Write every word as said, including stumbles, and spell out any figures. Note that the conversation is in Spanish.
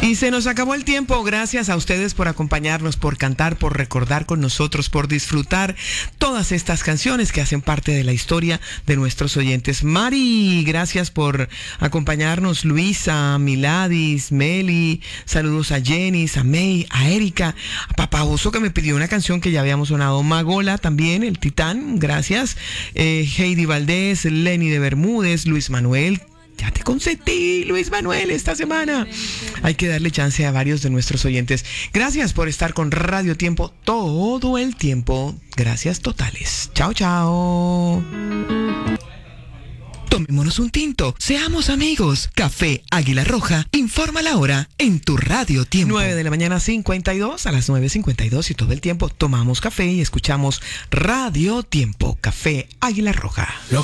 Y se nos acabó el tiempo. Gracias a ustedes por acompañarnos, por cantar, por recordar con nosotros, por disfrutar todas estas canciones que hacen parte de la historia de nuestros oyentes. Mari, gracias por acompañarnos. Luisa, Miladis, Meli, saludos a Jenny, a May, a Erika, a Papá Oso que me pidió una canción que ya habíamos sonado. Magola también, el Titán, gracias. Eh, Heidi Valdés, Lenny de Bermúdez, Luis Manuel. Ya te consentí, Luis Manuel, esta semana. Hay que darle chance a varios de nuestros oyentes. Gracias por estar con Radio Tiempo todo el tiempo. Gracias totales. Chao, chao. Tomémonos un tinto. Seamos amigos. Café Águila Roja. Informa la hora en tu Radio Tiempo. nueve de la mañana cincuenta y dos. A las nueve cincuenta y dos y todo el tiempo tomamos café y escuchamos Radio Tiempo. Café Águila Roja.